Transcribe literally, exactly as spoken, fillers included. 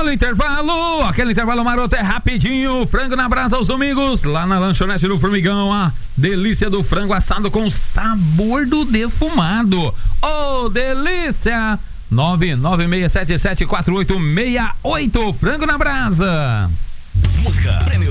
Olha o intervalo, aquele intervalo maroto é rapidinho. Frango na brasa aos domingos, lá na lanchonete do Formigão, a delícia do frango assado com sabor do defumado. Ô, oh, delícia! nove nove seis sete sete quatro oito seis oito, Frango na Brasa. Música, prêmio